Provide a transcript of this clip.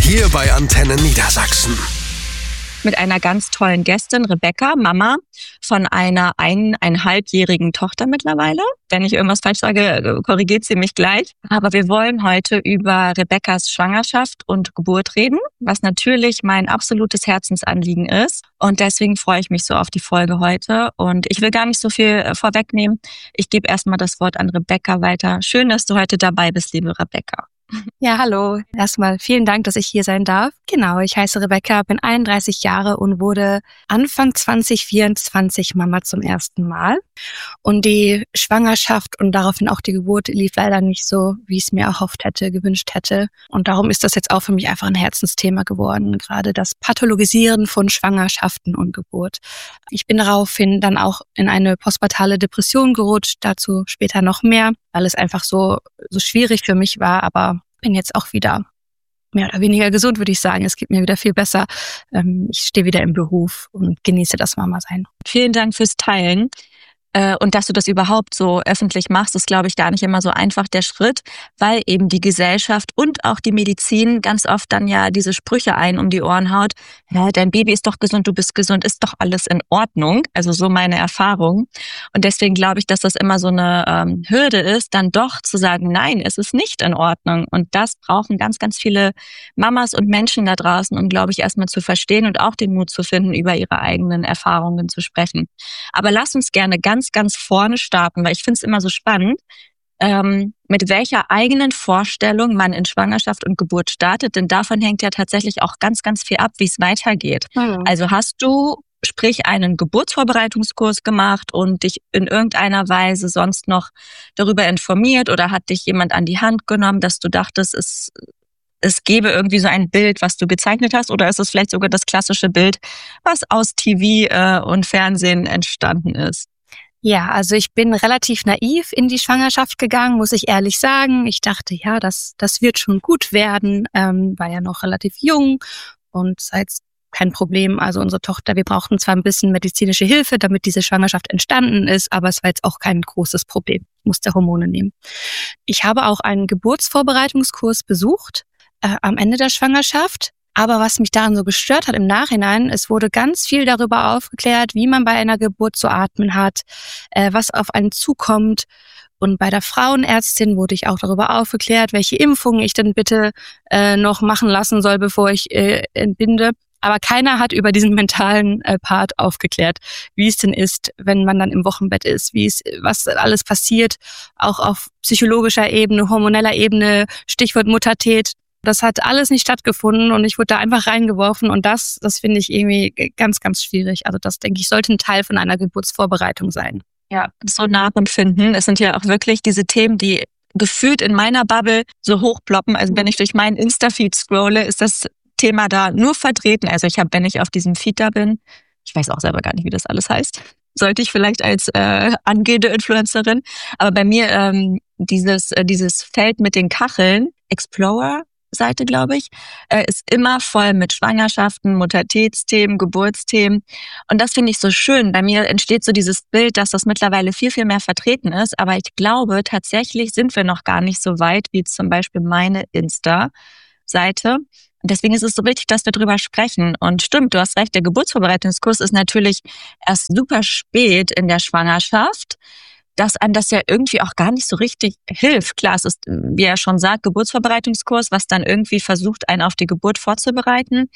Hier bei Antenne Niedersachsen. Mit einer ganz tollen Gästin, Rebecca, Mama von einer 1,5-jährigen Tochter mittlerweile. Wenn ich irgendwas falsch sage, korrigiert sie mich gleich. Aber wir wollen heute über Rebeccas Schwangerschaft und Geburt reden, was natürlich mein absolutes Herzensanliegen ist. Und deswegen freue ich mich so auf die Folge heute. Und ich will gar nicht so viel vorwegnehmen. Ich gebe erstmal das Wort an Rebecca weiter. Schön, dass du heute dabei bist, liebe Rebecca. Ja, hallo. Erstmal vielen Dank, dass ich hier sein darf. Genau, ich heiße Rebecca, bin 31 Jahre und wurde Anfang 2024 Mama zum ersten Mal. Und die Schwangerschaft und daraufhin auch die Geburt lief leider nicht so, wie ich es mir erhofft hätte, gewünscht hätte. Und darum ist das jetzt auch für mich einfach ein Herzensthema geworden, gerade das Pathologisieren von Schwangerschaften und Geburt. Ich bin daraufhin dann auch in eine postpartale Depression gerutscht, dazu später noch mehr, weil es einfach so schwierig für mich war, aber bin jetzt auch wieder mehr oder weniger gesund, würde ich sagen. Es geht mir wieder viel besser. Ich stehe wieder im Beruf und genieße das Mama-Sein. Vielen Dank fürs Teilen. Und dass du das überhaupt so öffentlich machst, ist, glaube ich, gar nicht immer so einfach der Schritt, weil eben die Gesellschaft und auch die Medizin ganz oft dann ja diese Sprüche ein um die Ohren haut. Ja, dein Baby ist doch gesund, du bist gesund, ist doch alles in Ordnung. Also so meine Erfahrung. Und deswegen glaube ich, dass das immer so eine Hürde ist, dann doch zu sagen, nein, es ist nicht in Ordnung. Und das brauchen ganz, ganz viele Mamas und Menschen da draußen, um, glaube ich, erstmal zu verstehen und auch den Mut zu finden, über ihre eigenen Erfahrungen zu sprechen. Aber lass uns gerne ganz vorne starten, weil ich finde es immer so spannend, mit welcher eigenen Vorstellung man in Schwangerschaft und Geburt startet, denn davon hängt ja tatsächlich auch ganz, ganz viel ab, wie es weitergeht. Mhm. Also hast du, sprich, einen Geburtsvorbereitungskurs gemacht und dich in irgendeiner Weise sonst noch darüber informiert oder hat dich jemand an die Hand genommen, dass du dachtest, es gäbe irgendwie so ein Bild, was du gezeichnet hast, oder ist es vielleicht sogar das klassische Bild, was aus TV und Fernsehen entstanden ist? Ja, also ich bin relativ naiv in die Schwangerschaft gegangen, muss ich ehrlich sagen. Ich dachte, ja, das wird schon gut werden, war ja noch relativ jung und seit kein Problem. Also unsere Tochter, wir brauchten zwar ein bisschen medizinische Hilfe, damit diese Schwangerschaft entstanden ist, aber es war jetzt auch kein großes Problem. Ich musste Hormone nehmen. Ich habe auch einen Geburtsvorbereitungskurs besucht am Ende der Schwangerschaft. Aber was mich daran so gestört hat im Nachhinein, es wurde ganz viel darüber aufgeklärt, wie man bei einer Geburt zu atmen hat, was auf einen zukommt. Und bei der Frauenärztin wurde ich auch darüber aufgeklärt, welche Impfungen ich denn bitte noch machen lassen soll, bevor ich entbinde. Aber keiner hat über diesen mentalen Part aufgeklärt, wie es denn ist, wenn man dann im Wochenbett ist, was alles passiert, auch auf psychologischer Ebene, hormoneller Ebene, Stichwort Muttertät. Das hat alles nicht stattgefunden und ich wurde da einfach reingeworfen und das finde ich irgendwie ganz, ganz schwierig. Also das, denke ich, sollte ein Teil von einer Geburtsvorbereitung sein. Ja, so nachempfinden. Es sind ja auch wirklich diese Themen, die gefühlt in meiner Bubble so hochploppen. Also wenn ich durch meinen Insta-Feed scrolle, ist das Thema da nur vertreten. Also wenn ich auf diesem Feed da bin, ich weiß auch selber gar nicht, wie das alles heißt. Sollte ich vielleicht als angehende Influencerin. Aber bei mir dieses Feld mit den Kacheln, Explorer, Seite, glaube ich, ist immer voll mit Schwangerschaften, Muttertätsthemen, Geburtsthemen. Und das finde ich so schön. Bei mir entsteht so dieses Bild, dass das mittlerweile viel, viel mehr vertreten ist. Aber ich glaube, tatsächlich sind wir noch gar nicht so weit, wie zum Beispiel meine Insta-Seite. Und deswegen ist es so wichtig, dass wir drüber sprechen. Und stimmt, du hast recht, der Geburtsvorbereitungskurs ist natürlich erst super spät in der Schwangerschaft, dass einem das ja irgendwie auch gar nicht so richtig hilft. Klar, es ist, wie er schon sagt, Geburtsvorbereitungskurs, was dann irgendwie versucht, einen auf die Geburt vorzubereiten.